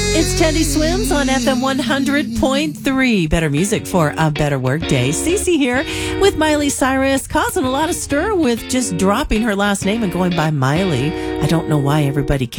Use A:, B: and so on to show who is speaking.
A: It's Teddy Swims on FM 100.3. Better music for a better work day. Cece here with Miley Cyrus, causing a lot of stir with just dropping her last name and going by Miley. I don't know why everybody